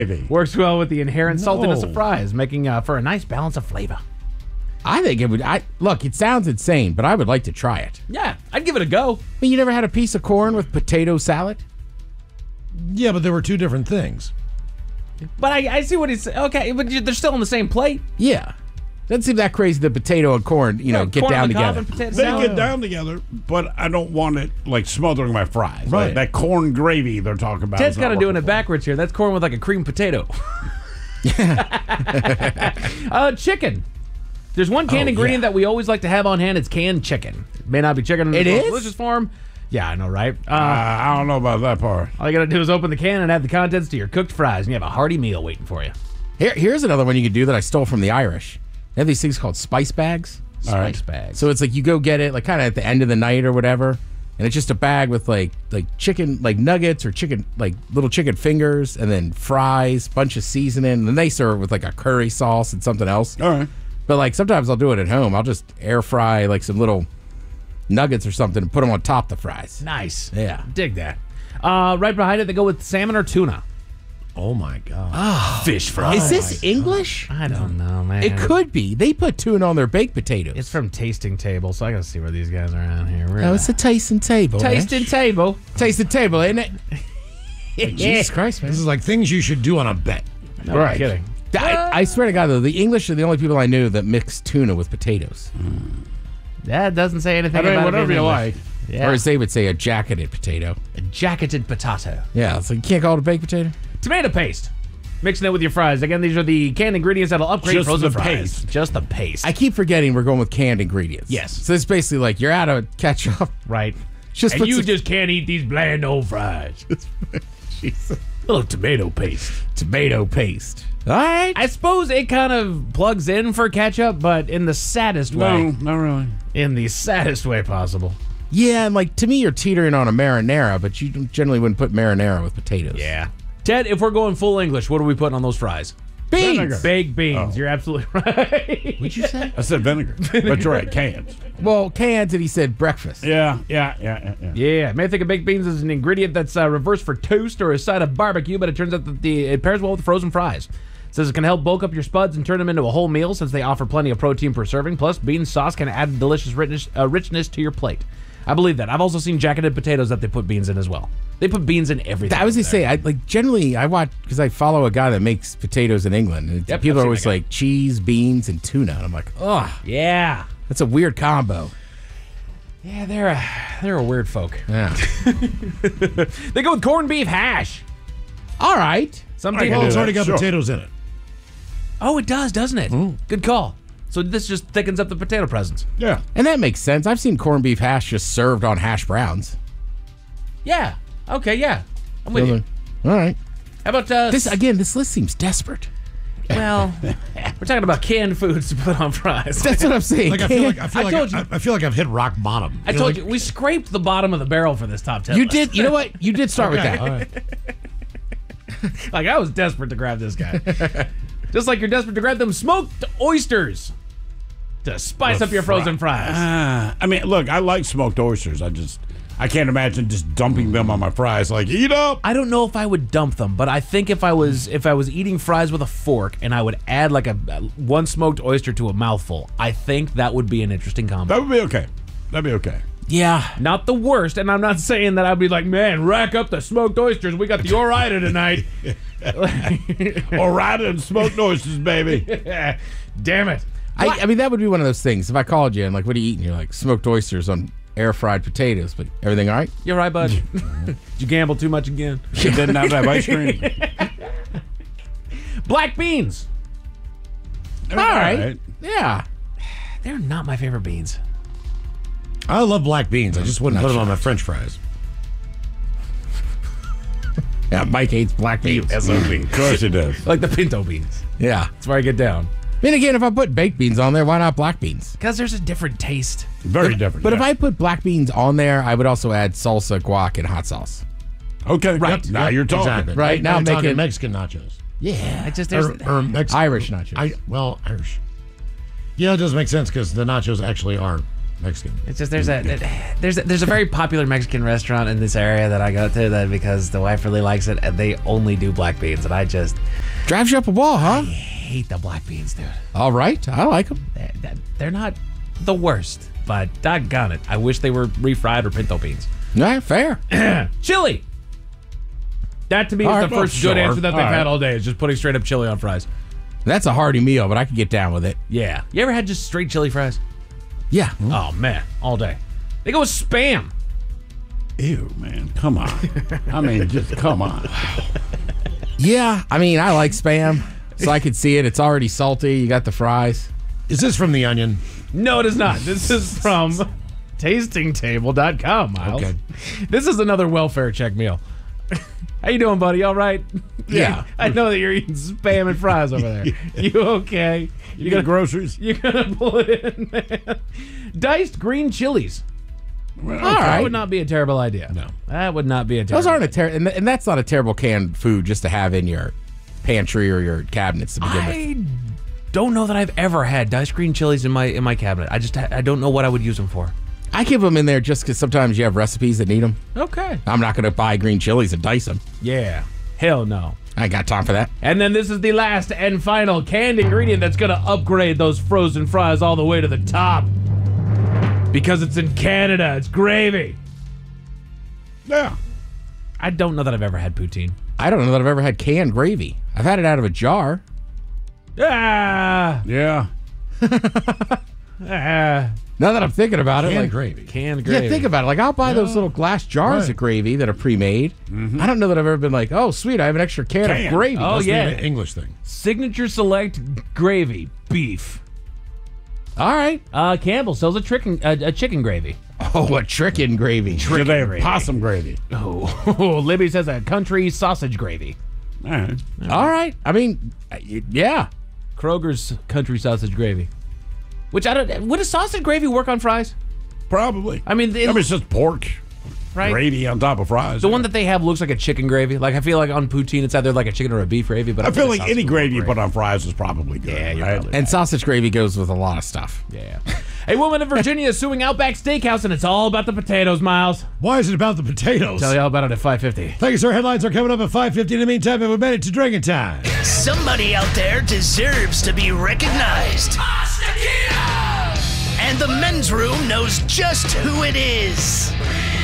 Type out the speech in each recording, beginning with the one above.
Works well with the inherent saltiness of fries, making for a nice balance of flavor. I think it would. Look, it sounds insane, but I would like to try it. Yeah, I'd give it a go. I mean, you never had a piece of corn with potato salad? Yeah, but there were two different things. But I see what he's saying. Okay, but they're still on the same plate. Yeah. Doesn't seem that crazy that potato and corn, get corn down on the cob together. and potato They salad. get down together, but I don't want it like smothering my fries. Right. Like, that corn gravy they're talking about. Ted's is not kind of doing working it backwards here. That's corn with like a cream potato. Chicken. There's one canned ingredient that we always like to have on hand. It's canned chicken. It may not be chicken in It its most is? delicious form. Yeah, I know, right? I don't know about that part. All you got to do is open the can and add the contents to your cooked fries, and you have a hearty meal waiting for you. Here's another one you could do that I stole from the Irish. They have these things called spice bags. Spice bags. So it's like you go get it like kind of at the end of the night or whatever, and it's just a bag with like chicken, like nuggets or chicken, like little chicken fingers, and then fries, bunch of seasoning, and then they serve it with like a curry sauce and something else. All right. But like sometimes I'll do it at home. I'll just air fry like some little nuggets or something and put them on top of the fries. Nice. Yeah. Dig that. Right behind it, they go with salmon or tuna. Oh, my God. Fish fries. Is this English? I don't know, man. It could be. They put tuna on their baked potatoes. It's from Tasting Table, so I gotta see where these guys are at here. Oh, it's a tasting table. Tasting Table. Tasting table, isn't it? Jesus Christ, man. This is like things you should do on a bet. No, I'm kidding. I swear to God, though, the English are the only people I knew that mix tuna with potatoes. That doesn't say anything I mean, about it whatever being you English. like. Yeah. Or as they would say, a jacketed potato. A jacketed potato. Yeah, it's like you can't call it a baked potato. Tomato paste. Mixing it with your fries. Again, these are the canned ingredients that'll upgrade Just frozen the fries. paste. Just the paste. I keep forgetting we're going with canned ingredients. Yes. So it's basically like you're out of ketchup. right. Just and put you some- just can't eat these bland old fries. Jesus. Little tomato paste. Tomato paste. All right. I suppose it kind of plugs in for ketchup, but in the saddest way. No, not really. In the saddest way possible. Yeah, and like to me, you're teetering on a marinara, but you generally wouldn't put marinara with potatoes. Yeah. Ted, if we're going full English, what are we putting on those fries? Beans. Vinegar. Baked beans. You're absolutely right. What'd you say? I said vinegar. But you're right, cans. Well, cans, and he said breakfast. Yeah. Yeah, may think of baked beans as an ingredient that's reversed for toast or a side of barbecue, but it turns out that it pairs well with frozen fries. It says it can help bulk up your spuds and turn them into a whole meal since they offer plenty of protein per serving. Plus, bean sauce can add delicious richness to your plate. I believe that. I've also seen jacketed potatoes that they put beans in as well. They put beans in everything. I was gonna say, generally I watch because I follow a guy that makes potatoes in England. And Yep, people I've are seen always that guy. like cheese, beans, and tuna. And I'm like, oh, Yeah. that's a weird combo. Yeah, they're a weird folk. Yeah. They go with corned beef hash. All right. Some I people. can Well, do it's that, already got sure. potatoes in it. Oh, it does, doesn't it? Good call. So this just thickens up the potato presence. Yeah. And that makes sense. I've seen corned beef hash just served on hash browns. Yeah. Okay. Yeah. I'm with you. All right. How about This list seems desperate. Well, we're talking about canned foods to put on fries. That's what I'm saying. Like I feel like I've hit rock bottom. I told you we scraped the bottom of the barrel for this top 10. You list. did. You know what? You did start with that. All right. Like I was desperate to grab this guy. Just like you're desperate to grab them smoked oysters to spice up your frozen fries. I mean, look, I like smoked oysters. I can't imagine just dumping them on my fries. Like, eat up. I don't know if I would dump them, but I think if I was eating fries with a fork and I would add like one smoked oyster to a mouthful, I think that would be an interesting combo. That would be okay. That'd be okay. Yeah. Not the worst, and I'm not saying that I'd be like, man, rack up the smoked oysters. We got the Ore-Ida tonight. All right, and smoked oysters, baby. Damn it. I mean, that would be one of those things. If I called you and like, what are you eating? You're like, smoked oysters on air fried potatoes. But everything all right? You're right, bud. Did you gamble too much again? You didn't have that ice cream. Black beans. All right. Yeah. They're not my favorite beans. I love black beans. I just wouldn't put them on my French fries. Yeah, Mike hates black beans. SOB. Of course he does. Like the pinto beans. Yeah. That's where I get down. I mean, again, if I put baked beans on there, why not black beans? Because there's a different taste. Very different. But if yeah. I put black beans on there, I would also add salsa, guac, and hot sauce. Okay, Right. Now you're talking. Exactly. Right, now I'm I'm talking making- Mexican nachos. Yeah. I just there's Or Mexican, Irish nachos. Irish. Yeah, it does make sense because the nachos actually are Mexican. It's just there's a very popular Mexican restaurant in this area that I go to that because the wife really likes it and they only do black beans and I just Drives you up a wall, huh? hate the black beans, dude. All right. I like them. They're not the worst, but doggone it, I wish they were refried or pinto beans. All right, fair. Chili. That to me All is right, the first well, good sure. answer that they've All right. had all day is just putting straight up chili on fries. That's a hearty meal, but I could get down with it. Yeah. You ever had just straight chili fries? Yeah. Oh man, all day. They go with Spam. Ew, man. Come on. I mean, just come on. Yeah. I mean, I like Spam, so I could see it. It's already salty. You got the fries. Is this from The Onion? No, it is not. This is from tastingtable.com, Miles. Okay. This is another welfare check meal. How you doing, buddy? All right? Yeah. I know that you're eating Spam and fries over there. You okay? You got groceries? You're gonna pull it in, man. Diced green chilies. Well, All That right. would not be a terrible idea. No. That would not be a terrible Those aren't a terrible, and that's not a terrible canned food just to have in your pantry or your cabinets to begin with. I don't know that I've ever had diced green chilies in my cabinet. I don't know what I would use them for. I keep them in there just because sometimes you have recipes that need them. Okay. I'm not going to buy green chilies and dice them. Yeah. Hell no. I ain't got time for that. And then this is the last and final canned ingredient that's going to upgrade those frozen fries all the way to the top. Because it's in Canada. It's gravy. Yeah. I don't know that I've ever had poutine. I don't know that I've ever had canned gravy. I've had it out of a jar. Ah. Yeah. Now that I'm thinking about it, Canned like gravy. Canned gravy. yeah, think about it. Like I'll buy those little glass jars of gravy that are pre-made. I don't know that I've ever been like, oh, sweet, I have an extra can Can. of gravy. Oh, Must be yeah. an English thing. Signature Select gravy. Beef. All right. Campbell sells a chicken gravy. Oh, a chicken gravy. Do they have gravy. possum gravy? Oh, Libby says a country sausage gravy. All right. All right. I mean, yeah. Kroger's country sausage gravy. Which I don't. Would a sausage gravy work on fries? Probably. I mean, it's just pork right? gravy on top of fries. The one that they have looks like a chicken gravy. Like I feel like on poutine, it's either like a chicken or a beef gravy. But I feel like sausage any would gravy you work put on fries is probably good. Yeah, you're right? probably And sausage gravy goes with a lot of stuff. Yeah. A woman in Virginia is suing Outback Steakhouse, and it's all about the potatoes, Miles. Why is it about the potatoes? Tell you all about it at 5:50. Thank you, sir. Headlines are coming up at 5:50. In the meantime, we made it to drinking time. Somebody out there deserves to be recognized. And the men's room knows just who it is.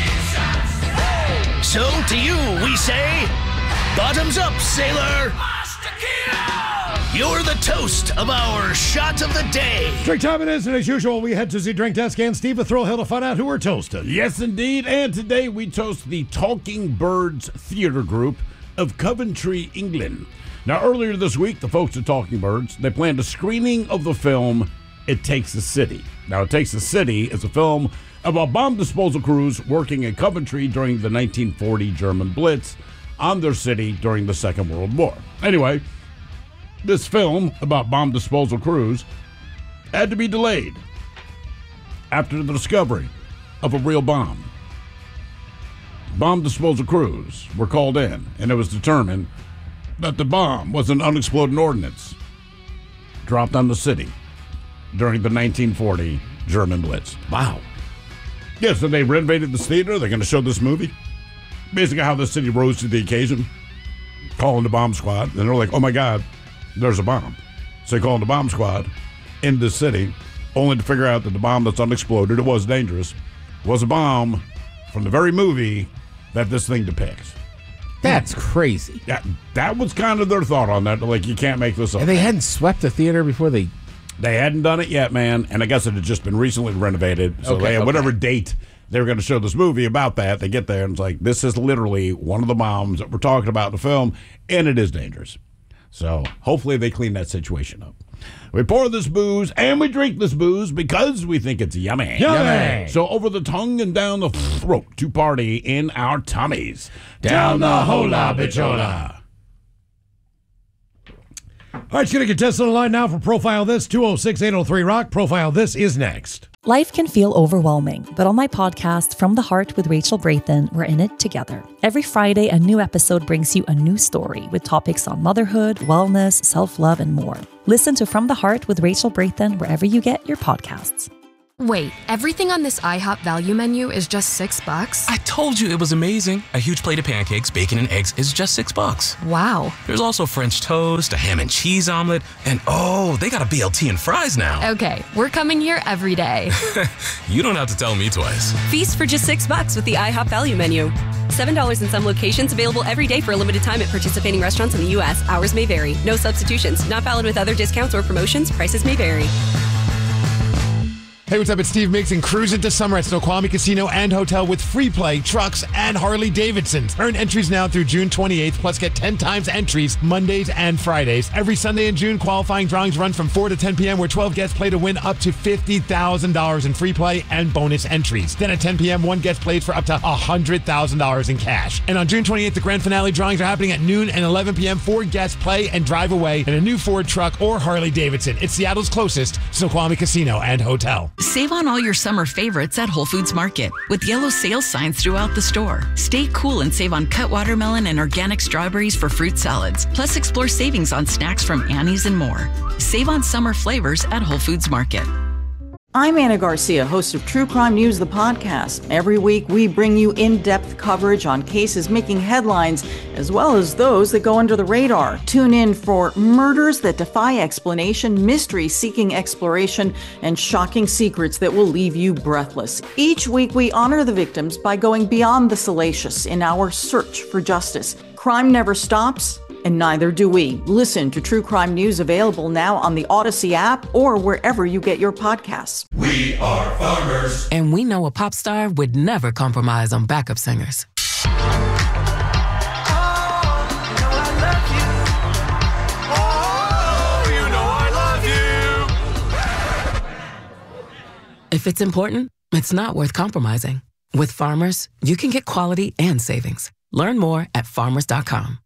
So to you, we say, bottoms up, sailor. You're the toast of our shot of the day. Drink time it is, and as usual, we head to the drink desk and Steve with Thrill Hill to find out who we're toasting. Yes, indeed. And today we toast the Talking Birds Theater Group of Coventry, England. Now, earlier this week, the folks at Talking Birds, they planned a screening of the film It Takes a City. Now, It Takes a City is a film about bomb disposal crews working in Coventry during the 1940 German Blitz on their city during the Second World War. Anyway, this film about bomb disposal crews had to be delayed after the discovery of a real bomb. Bomb disposal crews were called in, and it was determined that the bomb was an unexploded ordnance dropped on the city during the 1940 German Blitz. Wow. Yes, so they renovated this theater. They're going to show this movie. Basically how the city rose to the occasion, calling the bomb squad. And they're like, oh my God, there's a bomb. So they called the bomb squad in the city, only to figure out that the bomb that's unexploded, it was dangerous, was a bomb from the very movie that this thing depicts. That's crazy. Yeah, that was kind of their thought on that. Like, you can't make this up. And they hadn't swept the theater before they... They hadn't done it yet, man, and I guess it had just been recently renovated. So they had whatever date they were going to show this movie about that. They get there, and it's like, this is literally one of the bombs that we're talking about in the film, and it is dangerous. So hopefully they clean that situation up. We pour this booze, and we drink this booze because we think it's yummy. Yummy. So over the tongue and down the throat to party in our tummies. Down the hola bichola. All right, let's get a contestant on the line now for Profile This, 206-803-ROCK. Profile This is next. Life can feel overwhelming, but on my podcast, From the Heart with Rachel Braithen, we're in it together. Every Friday, a new episode brings you a new story with topics on motherhood, wellness, self-love, and more. Listen to From the Heart with Rachel Braithen wherever you get your podcasts. Wait, everything on this IHOP value menu is just $6? I told you it was amazing. A huge plate of pancakes, bacon, and eggs is just $6. Wow. There's also French toast, a ham and cheese omelet, and they got a BLT and fries now. Okay, we're coming here every day. You don't have to tell me twice. Feast for just $6 with the IHOP value menu. $7 in some locations, available every day for a limited time at participating restaurants in the U.S. Hours may vary. No substitutions. Not valid with other discounts or promotions. Prices may vary. Hey, what's up? It's Steve Mix, and cruise into summer at Snoqualmie Casino and Hotel with free play, trucks, and Harley Davidsons. Earn entries now through June 28th, plus get 10 times entries Mondays and Fridays. Every Sunday in June, qualifying drawings run from 4 to 10 p.m., where 12 guests play to win up to $50,000 in free play and bonus entries. Then at 10 p.m., one guest plays for up to $100,000 in cash. And on June 28th, the grand finale drawings are happening at noon and 11 p.m. 4 guests play and drive away in a new Ford truck or Harley Davidson. It's Seattle's closest Snoqualmie Casino and Hotel. Save on all your summer favorites at Whole Foods Market with yellow sales signs throughout the store. Stay cool and save on cut watermelon and organic strawberries for fruit salads. Plus, explore savings on snacks from Annie's and more. Save on summer flavors at Whole Foods Market. I'm Anna Garcia, host of True Crime News, the podcast. Every week, we bring you in-depth coverage on cases making headlines, as well as those that go under the radar. Tune in for murders that defy explanation, mysteries seeking exploration, and shocking secrets that will leave you breathless. Each week, we honor the victims by going beyond the salacious in our search for justice. Crime never stops, and neither do we. Listen to True Crime News, available now on the Odyssey app or wherever you get your podcasts. We are farmers. And we know a pop star would never compromise on backup singers. If it's important, it's not worth compromising. With Farmers, you can get quality and savings. Learn more at farmers.com.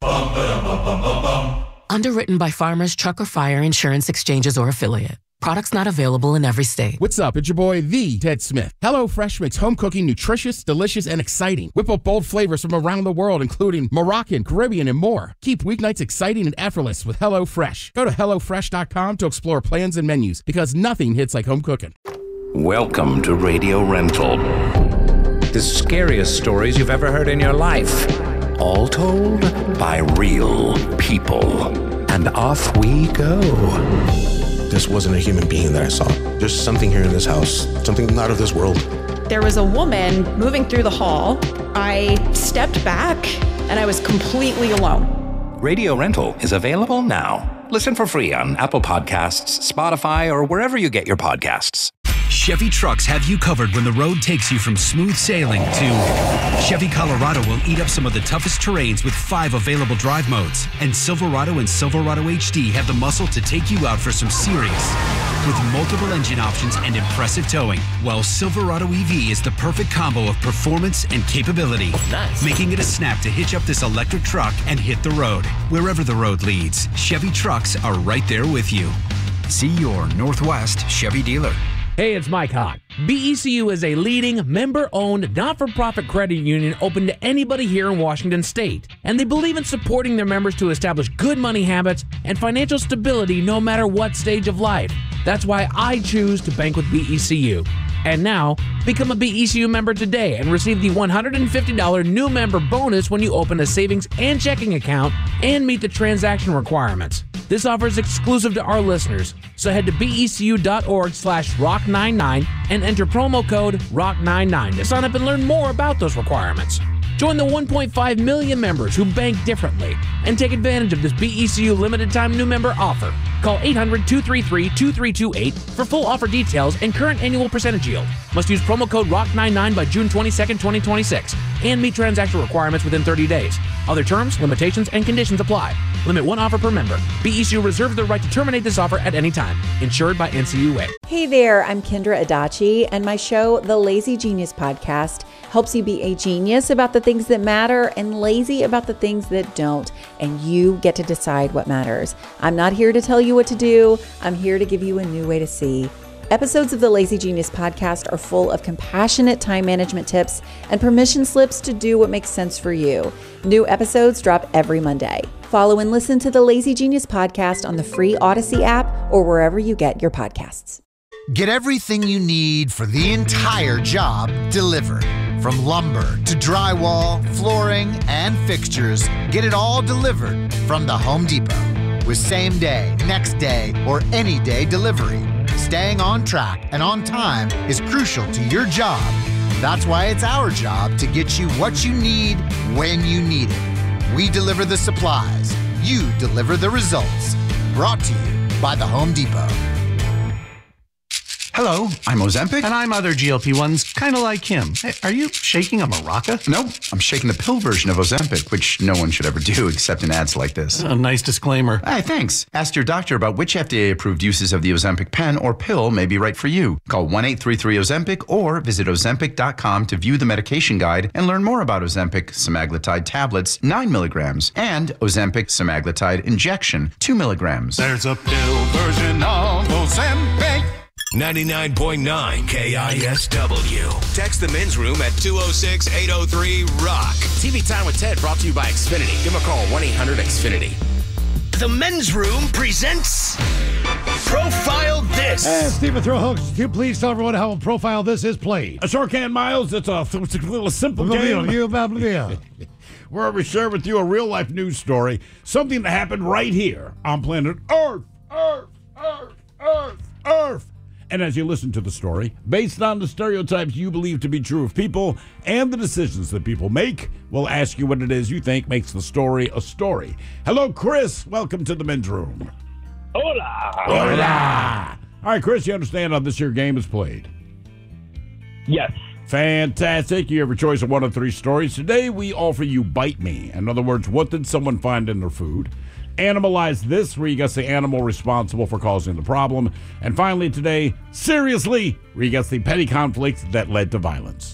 Underwritten by Farmers Truck or Fire Insurance Exchanges or Affiliate. Products not available in every state. What's up? It's your boy, the Ted Smith. HelloFresh makes home cooking nutritious, delicious, and exciting. Whip up bold flavors from around the world, including Moroccan, Caribbean, and more. Keep weeknights exciting and effortless with HelloFresh. Go to HelloFresh.com to explore plans and menus, because nothing hits like home cooking. Welcome to Radio Rental. The scariest stories you've ever heard in your life. All told by real people. And off we go. This wasn't a human being that I saw. There's something here in this house, something not of this world. There was a woman moving through the hall. I stepped back and I was completely alone. Radio Rental is available now. Listen for free on Apple Podcasts, Spotify, or wherever you get your podcasts. Chevy trucks have you covered when the road takes you from smooth sailing to Chevy Colorado will eat up some of the toughest terrains with 5 available drive modes. And Silverado and Silverado HD have the muscle to take you out for some serious. With multiple engine options and impressive towing, while Silverado EV is the perfect combo of performance and capability. Nice. Making it a snap to hitch up this electric truck and hit the road. Wherever the road leads, Chevy trucks are right there with you. See your Northwest Chevy dealer. Hey, it's Mike Hawk. BECU is a leading, member-owned, not-for-profit credit union open to anybody here in Washington State. And they believe in supporting their members to establish good money habits and financial stability no matter what stage of life. That's why I choose to bank with BECU. And now, become a BECU member today and receive the $150 new member bonus when you open a savings and checking account and meet the transaction requirements. This offer is exclusive to our listeners, so head to becu.org/rock99 and enter promo code ROCK99 to sign up and learn more about those requirements. Join the 1.5 million members who bank differently and take advantage of this BECU limited-time new member offer. Call 800-233-2328 for full offer details and current annual percentage yield. Must use promo code ROCK99 by June 22nd, 2026 and meet transaction requirements within 30 days. Other terms, limitations, and conditions apply. Limit 1 offer per member. BECU reserves the right to terminate this offer at any time. Insured by NCUA. Hey there, I'm Kendra Adachi, and my show, The Lazy Genius Podcast, helps you be a genius about the things that matter and lazy about the things that don't, and you get to decide what matters. I'm not here to tell you what to do. I'm here to give you a new way to see. Episodes of the Lazy Genius Podcast are full of compassionate time management tips and permission slips to do what makes sense for you. New episodes drop every Monday. Follow and listen to the Lazy Genius Podcast on the free Odyssey app or wherever you get your podcasts. Get everything you need for the entire job delivered. From lumber to drywall, flooring, and fixtures, get it all delivered from the Home Depot. With same day, next day, or any day delivery, staying on track and on time is crucial to your job. That's why it's our job to get you what you need when you need it. We deliver the supplies. You deliver the results. Brought to you by the Home Depot. Hello, I'm Ozempic. And I'm other GLP-1s, kind of like him. Hey, are you shaking a maraca? No, I'm shaking the pill version of Ozempic, which no one should ever do except in ads like this. A nice disclaimer. Hey, thanks. Ask your doctor about which FDA-approved uses of the Ozempic pen or pill may be right for you. Call 1-833-OZEMPIC or visit Ozempic.com to view the medication guide and learn more about Ozempic semaglutide tablets, 9 milligrams, and Ozempic semaglutide injection, 2 milligrams. There's a pill version of Ozempic. 99.9 KISW. Text the men's room at 206-803-ROCK. TV Time with Ted brought to you by Xfinity. Give them a call, 1-800-XFINITY. The men's room presents Profile This. And Stephen Throwhooks, please tell everyone how Profile This is played. I sure can, Miles. It's a little simple game. Where we share with you a real-life news story, something that happened right here on planet Earth. And as you listen to the story, based on the stereotypes you believe to be true of people and the decisions that people make, we'll ask you what it is you think makes the story a story. Hello, Chris. Welcome to the men's room. Hola. Hola. All right, Chris, you understand how this here game is played? Yes. Fantastic. You have your choice of one of three stories. Today, we offer you Bite Me. In other words, what did someone find in their food? Animalize This, where you guess the animal responsible for causing the problem. And finally today, Seriously, where you guess the petty conflict that led to violence.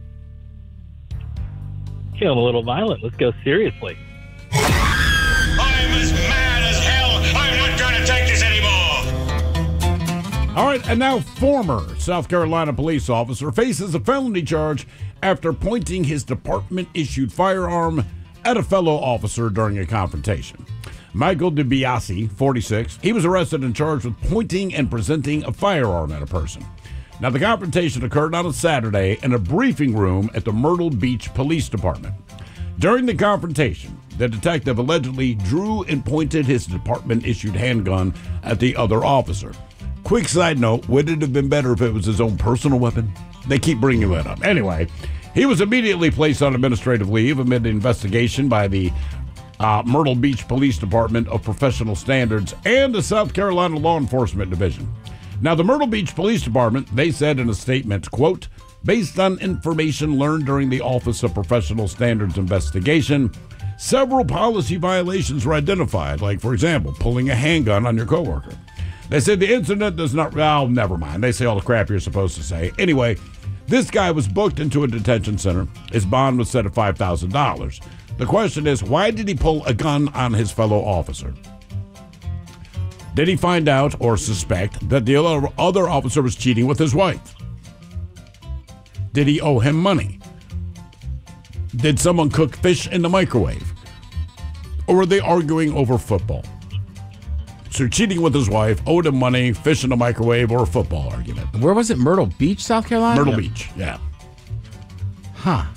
Feeling a little violent. Let's go seriously. I'm as mad as hell. I'm not going to take this anymore. All right, and now former South Carolina police officer faces a felony charge after pointing his department-issued firearm at a fellow officer during a confrontation. Michael DiBiase, 46, he was arrested and charged with pointing and presenting a firearm at a person. Now, the confrontation occurred on a Saturday in a briefing room at the Myrtle Beach Police Department. During the confrontation, the detective allegedly drew and pointed his department-issued handgun at the other officer. Quick side note, would it have been better if it was his own personal weapon? They keep bringing that up. Anyway, he was immediately placed on administrative leave amid the investigation by the Myrtle Beach Police Department of Professional Standards and the South Carolina Law Enforcement Division. Now, the Myrtle Beach Police Department, they said in a statement, quote, based on information learned during the Office of Professional Standards investigation, several policy violations were identified, like, for example, pulling a handgun on your coworker. They said the incident does not, well, never mind. They say all the crap you're supposed to say. Anyway, this guy was booked into a detention center. His bond was set at $5,000. The question is, why did he pull a gun on his fellow officer? Did he find out or suspect that the other officer was cheating with his wife? Did he owe him money? Did someone cook fish in the microwave? Or were they arguing over football? So cheating with his wife, owed him money, fish in the microwave, or a football argument. Where was it? Myrtle Beach, South Carolina? Myrtle Beach, yeah. Huh.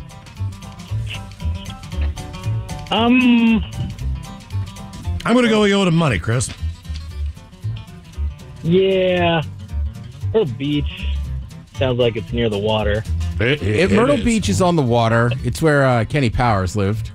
I'm going to go he owed him money, Chris. Yeah. Myrtle Beach sounds like it's near the water. Myrtle Beach is on the water. It's where Kenny Powers lived.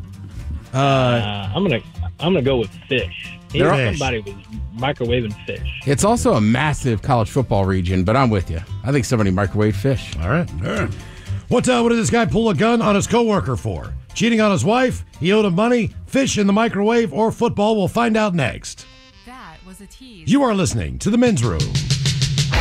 I'm gonna go with fish. Somebody was microwaving fish. It's also a massive college football region, but I'm with you. I think somebody microwaved fish. All right. What did this guy pull a gun on his coworker for? Cheating on his wife? He owed him money? Fish in the microwave? Or football? We'll find out next. That was a tease. You are listening to The Men's Room.